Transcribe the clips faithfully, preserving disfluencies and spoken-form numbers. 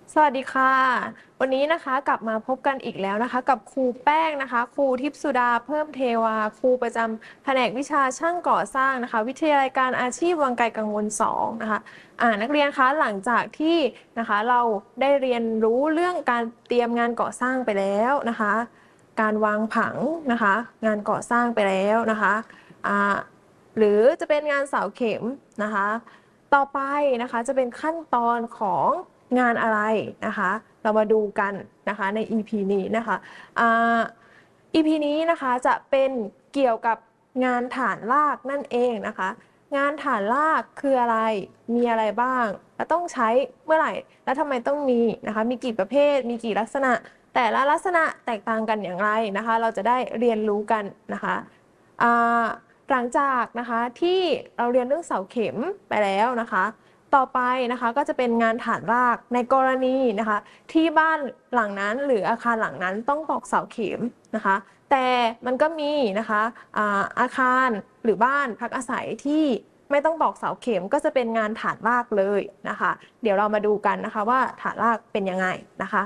สวัสดีค่ะวันนี้นะคะกลับมาพบกันอีกแล้วนะคะกับครูแป้งนะคะครูทิพย์สุดาเพิ่มเทวาครูประจำแผนกวิชาช่างก่อสร้างนะคะวิทยาลัยการอาชีพวังไกลกังวลสองนะคะอ่านักเรียนคะหลังจากที่นะคะเราได้เรียนรู้เรื่องการเตรียมงานก่อสร้างไปแล้วนะคะการวางผังนะคะงานก่อสร้างไปแล้วนะคะอ่าหรือจะเป็นงานเสาเข็มนะคะต่อไปนะคะจะเป็นขั้นตอนของงานอะไรนะคะเรามาดูกันนะคะใน อี พี นี้นะคะอ่า อี พี นี้นะคะจะเป็นเกี่ยวกับงานฐานรากนั่นเองนะคะงานฐานรากคืออะไรมีอะไรบ้างและต้องใช้เมื่อไหร่และทำไมต้องมีนะคะมีกี่ประเภทมีกี่ลักษณะแต่ละลักษณะแตกต่างกันอย่างไรนะคะเราจะได้เรียนรู้กันนะคะหลังจากนะคะที่เราเรียนเรื่องเสาเข็มไปแล้วนะคะต่อไปนะคะก็จะเป็นงานฐานรากในกรณีนะคะที่บ้านหลังนั้นหรืออาคารหลังนั้นต้องตอกเสาเข็มนะคะแต่มันก็มีนะคะอาอาคารหรือบ้านพักอาศัยที่ไม่ต้องตอกเสาเข็มก็จะเป็นงานฐานรากเลยนะคะเดี๋ยวเรามาดูกันนะคะว่าฐานรากเป็นยังไงนะคะ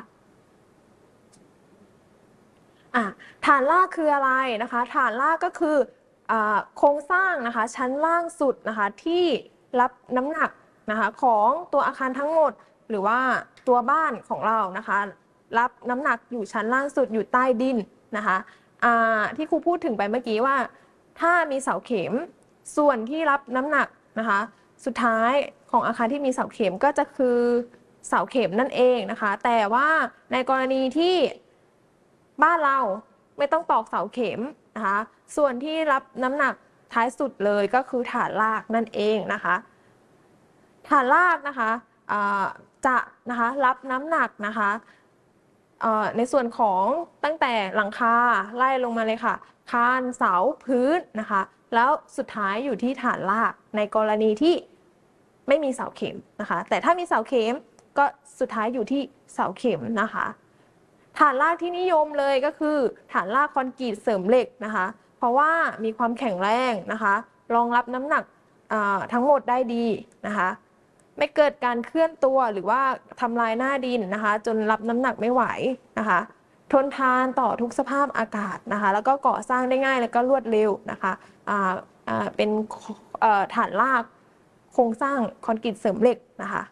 อ่ะฐานรากคืออะไรนะคะฐานรากก็คือโครงสร้างนะคะชั้นล่างสุดนะคะที่รับน้ำหนักนะคะของตัวอาคารทั้งหมดหรือว่าตัวบ้านของเรานะคะรับน้ำหนักอยู่ชั้นล่างสุดอยู่ใต้ดินนะคะที่ครูพูดถึงไปเมื่อกี้ว่าถ้ามีเสาเข็มส่วนที่รับน้ำหนักนะคะสุดท้ายของอาคารที่มีเสาเข็มก็จะคือเสาเข็มนั่นเองนะคะแต่ว่าในกรณีที่บ้านเราไม่ต้องตอกเสาเข็มนะคะส่วนที่รับน้ำหนักท้ายสุดเลยก็คือฐานรากนั่นเองนะคะฐานรากนะคะจะนะคะรับน้ำหนักนะคะในส่วนของตั้งแต่หลังคาไล่ลงมาเลยค่ะคานเสาพื้นนะคะแล้วสุดท้ายอยู่ที่ฐานรากในกรณีที่ไม่มีเสาเข็มนะคะแต่ถ้ามีเสาเข็มก็สุดท้ายอยู่ที่เสาเข็มนะคะฐานรากที่นิยมเลยก็คือฐานรากคอนกรีตเสริมเหล็กนะคะเพราะว่ามีความแข็งแรงนะคะรองรับน้ำหนักทั้งหมดได้ดีนะคะไม่เกิดการเคลื่อนตัวหรือว่าทำลายหน้าดินนะคะจนรับน้ำหนักไม่ไหวนะคะทนทานต่อทุกสภาพอากาศนะคะแล้วก็ก่อสร้างได้ง่ายแล้วก็รวดเร็วนะคะเป็นฐานรากโครงสร้างคอนกรีตเสริมเหล็กนะคะ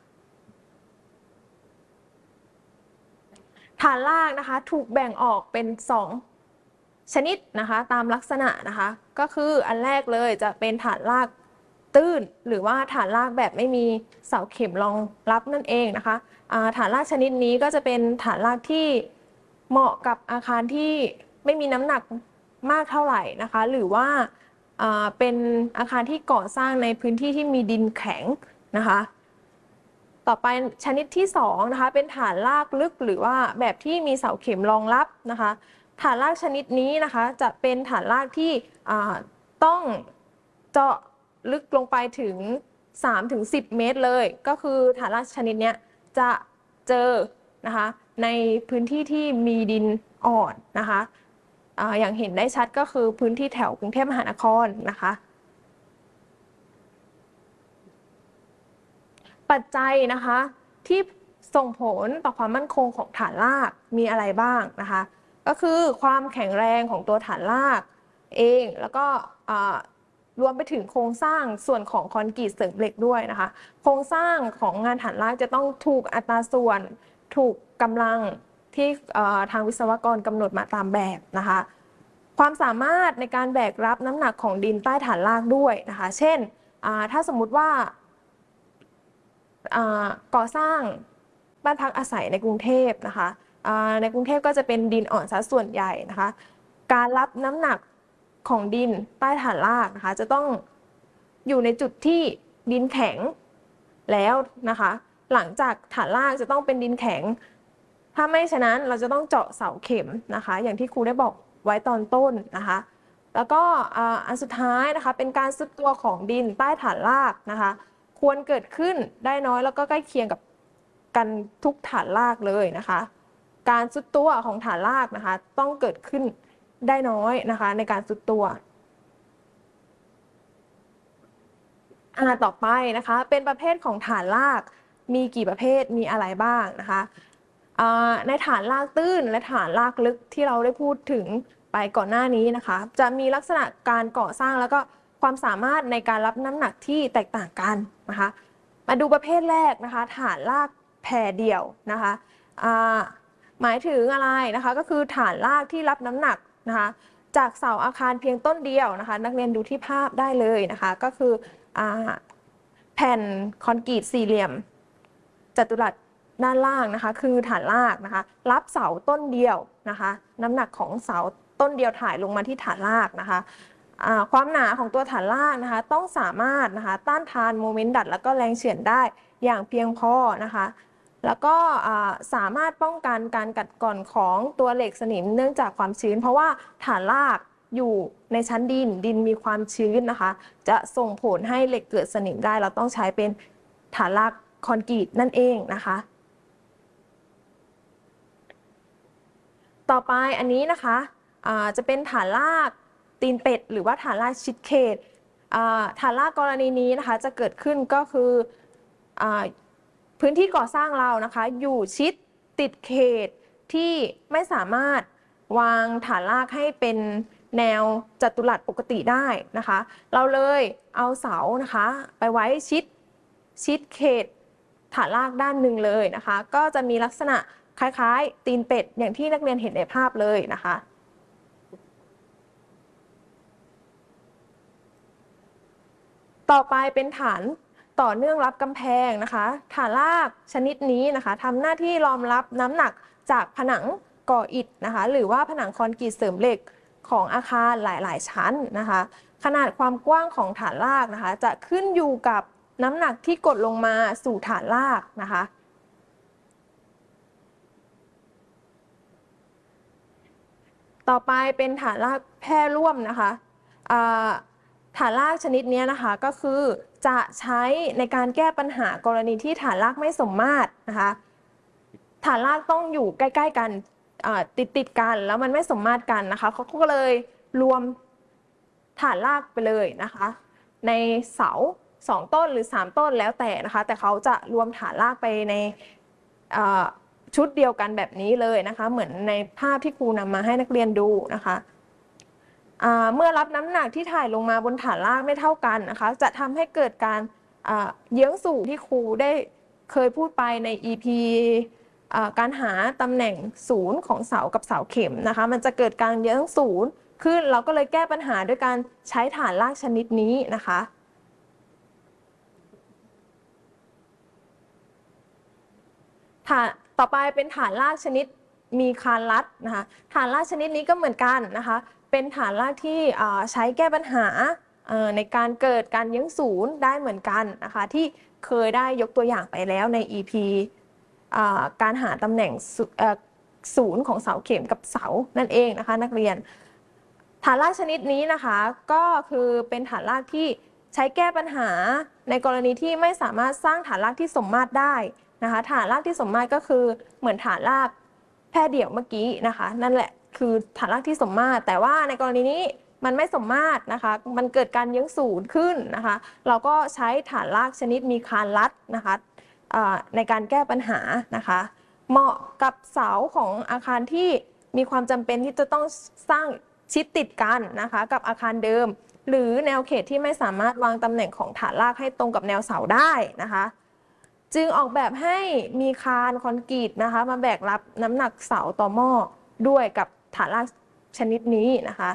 ฐานรากนะคะถูกแบ่งออกเป็นสองชนิดนะคะตามลักษณะนะคะก็คืออันแรกเลยจะเป็นฐานรากตื้นหรือว่าฐานรากแบบไม่มีเสาเข็มรองรับนั่นเองนะคะฐานรากชนิดนี้ก็จะเป็นฐานรากที่เหมาะกับอาคารที่ไม่มีน้ำหนักมากเท่าไหร่นะคะหรือว่าเป็นอาคารที่ก่อสร้างในพื้นที่ที่มีดินแข็งนะคะต่อไปชนิดที่สองนะคะเป็นฐานรากลึกหรือว่าแบบที่มีเสาเข็มรองรับนะคะฐานรากชนิดนี้นะคะจะเป็นฐานรากที่ต้องเจาะลึกลงไปถึง สามถึงสิบ เมตรเลยก็คือฐานรากชนิดนี้จะเจอนะคะในพื้นที่ที่มีดินอ่อนนะคะอย่างเห็นได้ชัดก็คือพื้นที่แถวกรุงเทพมหานครนะคะปัจจัยนะคะที่ส่งผลต่อความมั่นคงของฐานรากมีอะไรบ้างนะคะก็คือความแข็งแรงของตัวฐานรากเองแล้วก็รวมไปถึงโครงสร้างส่วนของคอนกรีตเสริมเหล็กด้วยนะคะโครงสร้างของงานฐานรากจะต้องถูกอัตราส่วนถูกกำลังที่ทางวิศวกรกำหนดมาตามแบบนะคะความสามารถในการแบกรับน้ำหนักของดินใต้ฐานรากด้วยนะคะเช่นถ้าสมมุติว่าก่อสร้างบ้านพักอาศัยในกรุงเทพนะคะในกรุงเทพก็จะเป็นดินอ่อนซะส่วนใหญ่นะคะการรับน้ำหนักของดินใต้ฐานรากนะคะจะต้องอยู่ในจุดที่ดินแข็งแล้วนะคะหลังจากฐานรากจะต้องเป็นดินแข็งถ้าไม่ฉะนั้นเราจะต้องเจาะเสาเข็มนะคะอย่างที่ครูได้บอกไว้ตอนต้นนะคะแล้วก็อันสุดท้ายนะคะเป็นการซุดตัวของดินใต้ฐานรากนะคะควรเกิดขึ้นได้น้อยแล้วก็ใกล้เคียงกับกันทุกฐานรากเลยนะคะการซุดตัวของฐานรากนะคะต้องเกิดขึ้นได้น้อยนะคะในการซุดตัวอ่าต่อไปนะคะเป็นประเภทของฐานรากมีกี่ประเภทมีอะไรบ้างนะคะในฐานรากตื้นและฐานรากลึกที่เราได้พูดถึงไปก่อนหน้านี้นะคะจะมีลักษณะการก่อสร้างแล้วก็ความสามารถในการรับน้ำหนักที่แตกต่างกันนะคะมาดูประเภทแรกนะคะฐานรากแผ่เดี่ยวนะคะหมายถึงอะไรนะคะก็คือฐานรากที่รับน้ำหนักนะคะจากเสาอาคารเพียงต้นเดียวนะคะนักเรียนดูที่ภาพได้เลยนะคะก็คือแผ่นคอนกรีตสี่เหลี่ยมจัตุรัสด้านล่างนะคะคือฐานรากนะคะรับเสาต้นเดียวนะคะน้ำหนักของเสาต้นเดียวถ่ายลงมาที่ฐานรากนะคะความหนาของตัวฐานรากนะคะต้องสามารถนะคะต้านทานโมเมนต์ดัดแล้วก็แรงเฉื่อยได้อย่างเพียงพอนะคะแล้วก็สามารถป้องกันการกัดกร่อนของตัวเหล็กสนิมเนื่องจากความชื้นเพราะว่าฐานรากอยู่ในชั้นดินดินมีความชื้นนะคะจะส่งผลให้เหล็กเกิดสนิมได้เราต้องใช้เป็นฐานรากคอนกรีตนั่นเองนะคะต่อไปอันนี้นะคะจะเป็นฐานรากตีนเป็ดหรือว่าฐานรากชิดเขตฐานรากกรณีนี้นะคะจะเกิดขึ้นก็คือพื้นที่ก่อสร้างเรานะคะอยู่ชิดติดเขตที่ไม่สามารถวางฐานรากให้เป็นแนวจัตุรัสปกติได้นะคะเราเลยเอาเสานะคะไปไว้ชิดชิดเขตฐานรากด้านหนึ่งเลยนะคะก็จะมีลักษณะคล้ายๆตีนเป็ดอย่างที่นักเรียนเห็นในภาพเลยนะคะต่อไปเป็นฐานต่อเนื่องรับกำแพงนะคะฐานรากชนิดนี้นะคะทำหน้าที่รองรับน้ำหนักจากผนังก่ออิฐนะคะหรือว่าผนังคอนกรีตเสริมเหล็กของอาคารหลายๆชั้นนะคะขนาดความกว้างของฐานรากนะคะจะขึ้นอยู่กับน้ำหนักที่กดลงมาสู่ฐานรากนะคะต่อไปเป็นฐานรากแพร่ร่วมนะคะฐานรากชนิดนี้นะคะก็คือจะใช้ในการแก้ปัญหากรณีที่ฐานรากไม่สมมาตรนะคะฐานรากต้องอยู่ใกล้ๆกันติดติดกันแล้วมันไม่สมมาตรกันนะคะเขาก็เลยรวมฐานรากไปเลยนะคะในเสาสองต้นหรือสามต้นแล้วแต่นะคะแต่เขาจะรวมฐานรากไปในชุดเดียวกันแบบนี้เลยนะคะเหมือนในภาพที่ครูนำมาให้นักเรียนดูนะคะเมื่อรับน้ำหนักที่ถ่ายลงมาบนฐานรากไม่เท่ากันนะคะจะทำให้เกิดการเยื้องสู่ที่ครูได้เคยพูดไปใน อี พี การหาตำแหน่งศูนย์ของเสากับเสาเข็มนะคะมันจะเกิดการเยื้องศูนย์ขึ้นเราก็เลยแก้ปัญหาด้วยการใช้ฐานรากชนิดนี้นะคะฐานต่อไปเป็นฐานรากชนิดมีคานลัดนะคะฐานรากชนิดนี้ก็เหมือนกันนะคะเป็นฐานรากที่ใช้แก้ปัญหาในการเกิดการเยื้องศูนย์ได้เหมือนกันนะคะที่เคยได้ยกตัวอย่างไปแล้วใน อี พี การหาตำแหน่งศูนย์ของเสาเข็มกับเสานั่นเองนะคะนักเรียนฐานรากชนิดนี้นะคะก็คือเป็นฐานรากที่ใช้แก้ปัญหาในกรณีที่ไม่สามารถสร้างฐานรากที่สมมาตรได้นะคะฐานรากที่สมมาตรก็คือเหมือนฐานรากแพร่เดี่ยวเมื่อกี้นะคะนั่นแหละคือฐานรากที่สมมาตรแต่ว่าในกรณีนี้มันไม่สมมาตรนะคะมันเกิดการเยื้องศูนย์ขึ้นนะคะเราก็ใช้ฐานรากชนิดมีคานลัดนะคะในการแก้ปัญหานะคะเหมาะกับเสาของอาคารที่มีความจำเป็นที่จะต้องสร้างชิดติดกันนะคะกับอาคารเดิมหรือแนวเขตที่ไม่สามารถวางตำแหน่งของฐานรากให้ตรงกับแนวเสาได้นะคะจึงออกแบบให้มีคานคอนกรีตนะคะมาแบกรับน้ำหนักเสาต่อหม้อด้วยกับฐานรากชนิดนี้นะคะ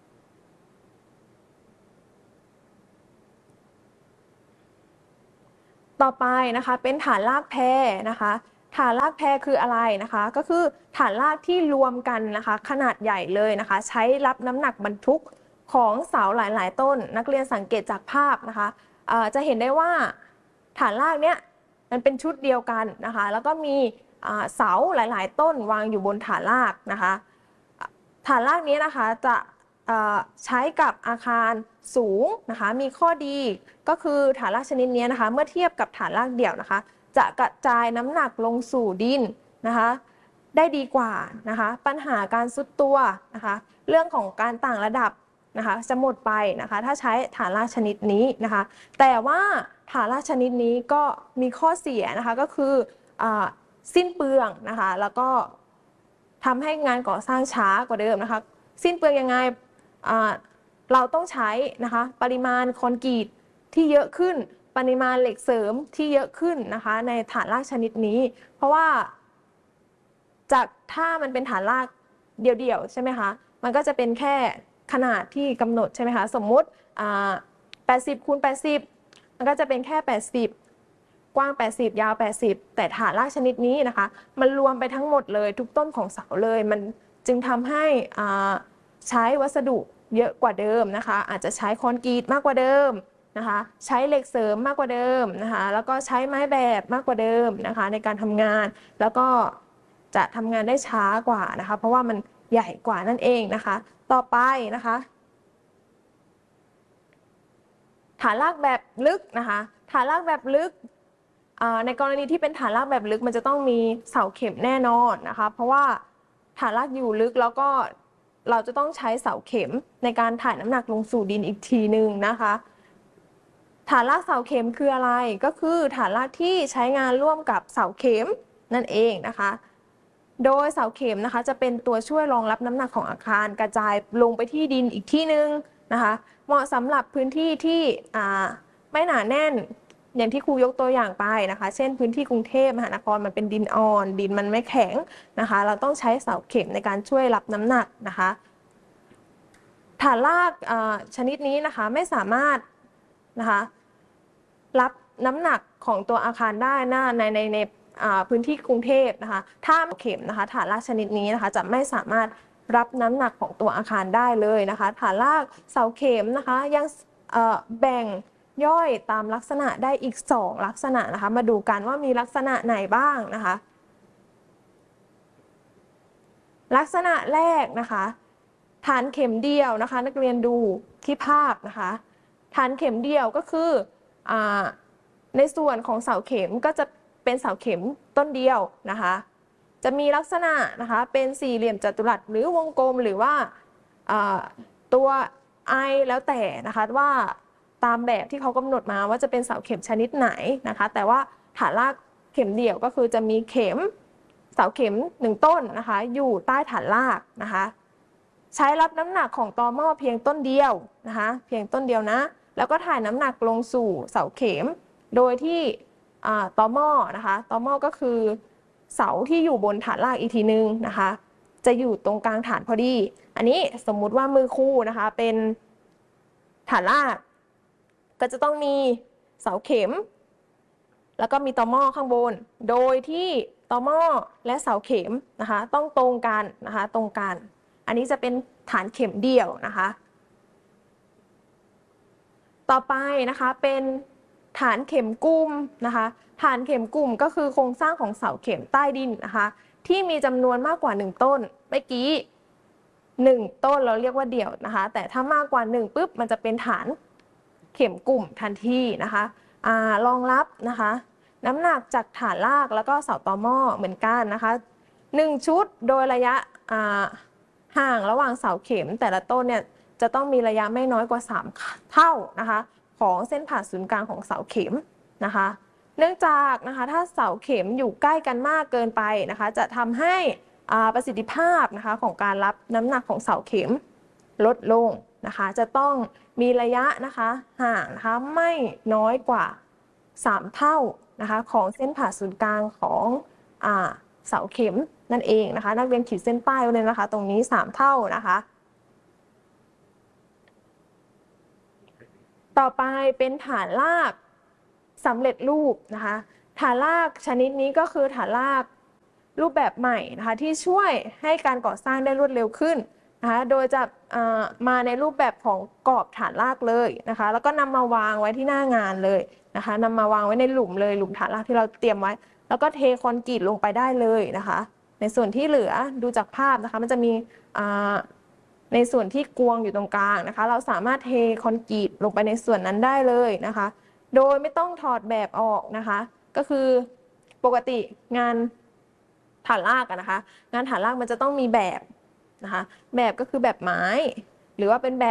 ต่อไปนะคะเป็นฐานรากแพรนะคะฐานรากแพรคืออะไรนะคะก็คือฐานรากที่รวมกันนะคะขนาดใหญ่เลยนะคะใช้รับน้ำหนักบรรทุกของเสาหลายๆต้นนักเรียนสังเกตจากภาพนะคะจะเห็นได้ว่าฐานรากเนี้ยมันเป็นชุดเดียวกันนะคะแล้วก็มีเสาหลายๆต้นวางอยู่บนฐานรากนะคะฐานรากนี้นะคะจะใช้กับอาคารสูงนะคะมีข้อดีก็คือฐานรากชนิดนี้นะคะเมื่อเทียบกับฐานรากเดี่ยวนะคะจะกระจายน้ำหนักลงสู่ดินนะคะได้ดีกว่านะคะปัญหาการซุดตัวนะคะเรื่องของการต่างระดับนะคะจะหมดไปนะคะถ้าใช้ฐานรากชนิดนี้นะคะแต่ว่าฐานรากชนิดนี้ก็มีข้อเสียนะคะก็คืออสิ้นเปลืองนะคะแล้วก็ทำให้งานก่อสร้างช้ากว่าเดิมนะคะสิ้นเปลืองยังไงเราต้องใช้นะคะปริมาณคอนกรีตที่เยอะขึ้นปริมาณเหล็กเสริมที่เยอะขึ้นนะคะในฐานรากชนิดนี้เพราะว่าจากถ้ามันเป็นฐานรากเดี่ยวๆใช่ไหมคะมันก็จะเป็นแค่ขนาดที่กำหนดใช่ไหมคะสมมุติแปดสิบคูณแปดสิบมันก็จะเป็นแค่แปดสิบกว้างแปดสิบยาวแปดสิบแต่ฐานรากชนิดนี้นะคะมันรวมไปทั้งหมดเลยทุกต้นของเสาเลยมันจึงทำให้ใช้วัสดุเยอะกว่าเดิมนะคะอาจจะใช้คอนกรีตมากกว่าเดิมนะคะใช้เหล็กเสริมมากกว่าเดิมนะคะแล้วก็ใช้ไม้แบบมากกว่าเดิมนะคะในการทำงานแล้วก็จะทำงานได้ช้ากว่านะคะเพราะว่ามันใหญ่กว่านั่นเองนะคะต่อไปนะคะฐานรากแบบลึกนะคะฐานรากแบบลึกในกรณีที่เป็นฐานรากแบบลึกมันจะต้องมีเสาเข็มแน่นอนนะคะเพราะว่าฐานรากอยู่ลึกแล้วก็เราจะต้องใช้เสาเข็มในการถ่ายน้ำหนักลงสู่ดินอีกทีหนึ่งนะคะฐานรากเสาเข็มคืออะไรก็คือฐานรากที่ใช้งานร่วมกับเสาเข็มนั่นเองนะคะโดยเสาเข็มนะคะจะเป็นตัวช่วยรองรับน้ำหนักของอาคารกระจายลงไปที่ดินอีกที่หนึ่งนะคะเหมาะสำหรับพื้นที่ที่ไม่หนาแน่นอย่างที่ครูยกตัวอย่างไปนะคะเช่นพื้นที่กรุงเทพมหานครมันเป็นดินอ่อนดินมันไม่แข็งนะคะเราต้องใช้เสาเข็มในการช่วยรับน้ำหนักนะคะฐานรากชนิดนี้นะคะไม่สามารถนะคะรับน้ำหนักของตัวอาคารได้นะในในในพื้นที่กรุงเทพนะคะถ้าเข็มนะคะฐานรากชนิดนี้นะคะจะไม่สามารถรับน้ำหนักของตัวอาคารได้เลยนะคะฐานรากเสาเข็มนะคะยังแบ่งย่อยตามลักษณะได้อีกสองลักษณะนะคะมาดูกันว่ามีลักษณะไหนบ้างนะคะลักษณะแรกนะคะฐานเข็มเดียวนะคะนักเรียนดูที่ภาพนะคะฐานเข็มเดียวก็คือในส่วนของเสาเข็มก็จะเป็นเสาเข็มต้นเดียวนะคะจะมีลักษณะนะคะเป็นสี่เหลี่ยมจัตุรัสหรือวงกลมหรือว่าตัวไอแล้วแต่นะคะว่าตามแบบที่เขากำหนดมาว่าจะเป็นเสาเข็มชนิดไหนนะคะแต่ว่าฐานรากเข็มเดี่ยวก็คือจะมีเข็มเสาเข็มหนึ่งต้นนะคะอยู่ใต้ฐานรากนะคะใช้รับน้ำหนักของตอหม้อเพียงต้นเดียวนะคะเพียงต้นเดียวนะแล้วก็ถ่ายน้ำหนักลงสู่เสาเข็มโดยที่ตอหม้อนะคะตอหม้อก็คือเสาที่อยู่บนฐานรากอีกทีนึงนะคะจะอยู่ตรงกลางฐานพอดีอันนี้สมมุติว่ามือคู่นะคะเป็นฐานรากก็จะต้องมีเสาเข็มแล้วก็มีตอหม้อข้างบนโดยที่ตอหม้อและเสาเข็มนะคะต้องตรงกันนะคะตรงกันอันนี้จะเป็นฐานเข็มเดี่ยวนะคะต่อไปนะคะเป็นฐานเข็มกลุ่มนะคะฐานเข็มกลุ่มก็คือโครงสร้างของเสาเข็มใต้ดินนะคะที่มีจำนวนมากกว่าหนึ่งต้นเมื่อกี้หนึ่งต้นเราเรียกว่าเดี่ยวนะคะแต่ถ้ามากกว่าหนึ่งปุ๊บมันจะเป็นฐานเข็มกลุ่มทันทีนะคะรองรับนะคะน้ำหนักจากฐานรากแล้วก็เสาตอหม้อเหมือนกันนะคะหนึ่งชุดโดยระยะห่างระหว่างเสาเข็มแต่ละต้นเนี่ยจะต้องมีระยะไม่น้อยกว่าสามเท่านะคะของเส้นผ่าศูนย์กลางของเสาเข็มนะคะเนื่องจากนะคะถ้าเสาเข็มอยู่ใกล้กันมากเกินไปนะคะจะทำให้ประสิทธิภาพนะคะของการรับน้ำหนักของเสาเข็มลดลงนะคะจะต้องมีระยะนะคะห่างนะคะไม่น้อยกว่าสามเท่านะคะของเส้นผ่าศูนย์กลางของอ่าเสาเข็มนั่นเองนะคะนักเรียนขีดเส้นใต้ไว้เลยนะคะตรงนี้สามเท่านะคะต่อไปเป็นฐานรากสำเร็จรูปนะคะฐานรากชนิดนี้ก็คือฐานรากรูปแบบใหม่นะคะที่ช่วยให้การก่อสร้างได้รวดเร็วขึ้นนะคะโดยจะมาในรูปแบบของกรอบฐานรากเลยนะคะแล้วก็นำมาวางไว้ที่หน้างานเลยนะคะนำมาวางไว้ในหลุมเลยหลุมฐานรากที่เราเตรียมไว้แล้วก็เทคอนกรีตลงไปได้เลยนะคะในส่วนที่เหลือดูจากภาพนะคะมันจะมีในส่วนที่กวงอยู่ตรงกลางนะคะเราสามารถเทคอนกรีตลงไปในส่วนนั้นได้เลยนะคะโดยไม่ต้องถอดแบบออกนะคะก็คือปกติงานฐานรากนะคะงานฐานรากมันจะต้องมีแบบนะคะแบบก็คือแบบไม้หรือว่าเป็นแบบ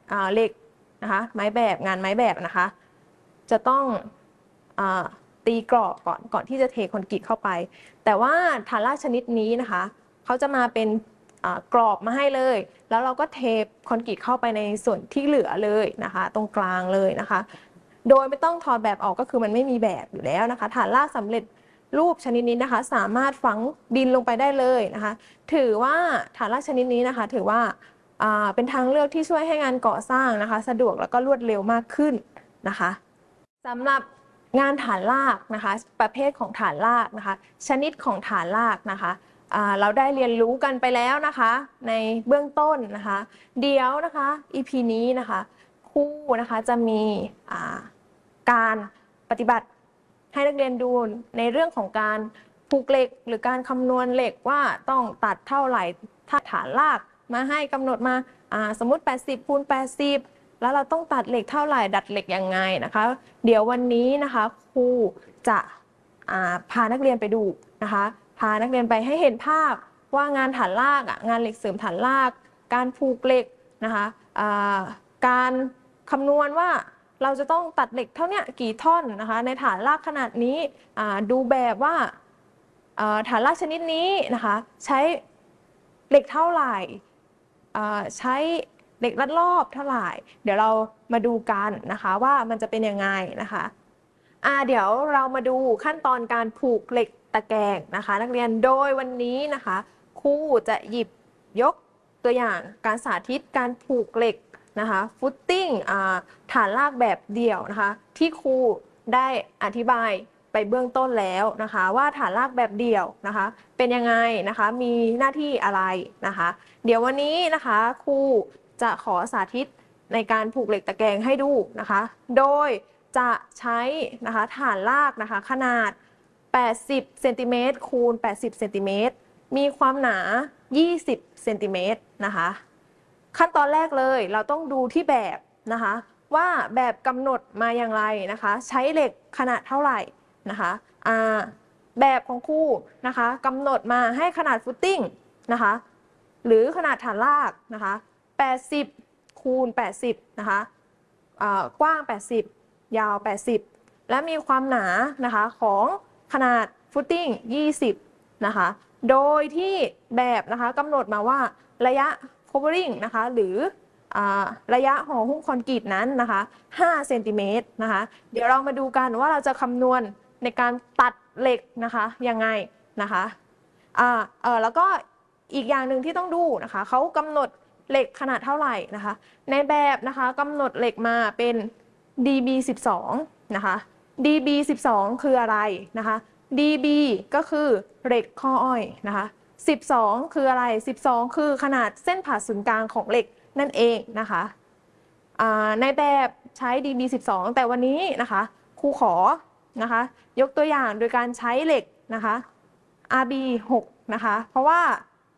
เหล็กนะคะไม้แบบงานไม้แบบนะคะจะต้องตีกรอบก่อนก่อนที่จะเทคอนกรีตเข้าไปแต่ว่าฐานรากชนิดนี้นะคะเขาจะมาเป็นกรอบมาให้เลยแล้วเราก็เทคอนกรีตเข้าไปในส่วนที่เหลือเลยนะคะตรงกลางเลยนะคะโดยไม่ต้องถอดแบบออกก็คือมันไม่มีแบบอยู่แล้วนะคะฐานรากสำเร็จรูปชนิดนี้นะคะสามารถฝังดินลงไปได้เลยนะคะถือว่าฐานรากชนิดนี้นะคะถือว่าเป็นทางเลือกที่ช่วยให้งานก่อสร้างนะคะสะดวกแล้วก็รวดเร็วมากขึ้นนะคะสำหรับงานฐานรากนะคะประเภทของฐานรากนะคะชนิดของฐานรากนะคะเราได้เรียนรู้กันไปแล้วนะคะในเบื้องต้นนะคะเดี๋ยวนะคะ อี พี นี้นะคะครูนะคะจะมีการปฏิบัติให้นักเรียนดูในเรื่องของการผูกเหล็กหรือการคำนวณเหล็กว่าต้องตัดเท่าไหร่ถ้าฐานรากมาให้กำหนดมาสมมุติแปดสิบคูณแปดสิบแล้วเราต้องตัดเหล็กเท่าไหร่ดัดเหล็กยังไงนะคะเดี๋ยววันนี้นะคะครูจะพานักเรียนไปดูนะคะพานักเรียนไปให้เห็นภาพว่างานฐานรากงานเหล็กเสริมฐานรากการผูกเหล็กนะคะการคำนวณว่าเราจะต้องตัดเหล็กเท่านี้กี่ท่อนนะคะในฐานรากขนาดนี้ดูแบบว่าฐานรากชนิดนี้นะคะใช้เหล็กเท่าไหร่ใช้เหล็กลัดรอบเท่าไหร่เดี๋ยวเรามาดูกันนะคะว่ามันจะเป็นยังไงนะคะอ่าเดี๋ยวเรามาดูขั้นตอนการผูกเหล็กตะแกรงนะคะนักเรียนโดยวันนี้นะคะครูจะหยิบยกตัวอย่างการสาธิตการผูกเหล็กนะคะฟุตติ้งฐานรากแบบเดี่ยวนะคะที่ครูได้อธิบายไปเบื้องต้นแล้วนะคะว่าฐานรากแบบเดี่ยวนะคะเป็นยังไงนะคะมีหน้าที่อะไรนะคะเดี๋ยววันนี้นะคะครูจะขอสาธิตในการผูกเหล็กตะแกรงให้ดูนะคะโดยจะใช้นะคะฐานรากนะคะขนาดแปดสิบเซนติเมตรคูณแปดสิบเซนติเมตรมีความหนายี่สิบเซนติเมตรนะคะขั้นตอนแรกเลยเราต้องดูที่แบบนะคะว่าแบบกำหนดมาอย่างไรนะคะใช้เหล็กขนาดเท่าไหร่นะคะแบบของครูนะคะกำหนดมาให้ขนาดฟุตติ้งนะคะหรือขนาดฐานรากนะคะแปดสิบคูณแปดสิบนะคะกว้างแปดสิบยาวแปดสิบและมีความหนานะคะของขนาดฟุตติ้งยี่สิบนะคะโดยที่แบบนะคะกำหนดมาว่าระยะ covering นะคะหรือระยะห่อหุ้มคอนกรีตนั้นนะคะห้าเซนติเมตรนะคะเดี๋ยวเรามาดูกันว่าเราจะคำนวณในการตัดเหล็กนะคะยังไงนะคะอ่าเออแล้วก็อีกอย่างหนึ่งที่ต้องดูนะคะเขากำหนดเหล็กขนาดเท่าไหร่นะคะในแบบนะคะกำหนดเหล็กมาเป็น ดี บี สิบสอง นะคะ ดี บี สิบสอง คืออะไรนะคะ ดี บี ก็คือเหล็กข้ออ้อยนะคะสิบสองคืออะไรสิบสองคือขนาดเส้นผ่าศูนย์กลางของเหล็กนั่นเองนะคะในแบบใช้ ดี บี สิบสอง แต่วันนี้นะคะครูขอนะคะยกตัวอย่างโดยการใช้เหล็กนะคะ อาร์ บี หก นะคะเพราะว่า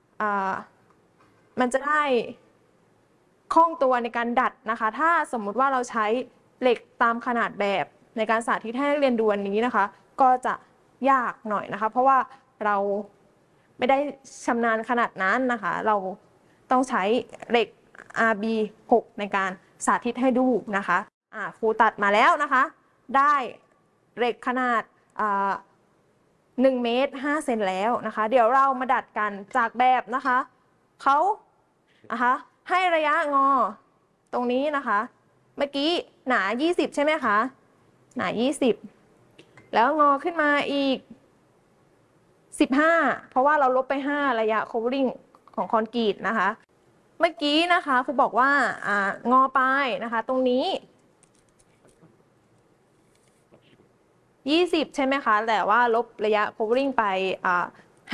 มันจะได้คล่องตัวในการดัดนะคะถ้าสมมุติว่าเราใช้เหล็กตามขนาดแบบในการสาธิตให้นักเรียนดูวันนี้นะคะก็จะยากหน่อยนะคะเพราะว่าเราไม่ได้ชำนาญขนาดนั้นนะคะเราต้องใช้เหล็ก อาร์ บี หก ในการสาธิตให้ดูนะคะอ่าครูตัดมาแล้วนะคะได้เหล็กขนาดหนึ่งเมตรห้าเซนแล้วนะคะเดี๋ยวเรามาดัดกันจากแบบนะคะเขานะคะให้ระยะงอตรงนี้นะคะเมื่อกี้หนายี่สิบใช่ไหมคะหนายี่สิบแล้วงอขึ้นมาอีกสิบห้าเพราะว่าเราลบไปห้าระยะ covering ของคอนกรีตนะคะเมื่อกี้นะคะครูบอกว่าอ่างอไปนะคะตรงนี้ยี่สิบใช่ไหมคะแต่ว่าลบระยะ covering ไปอ่า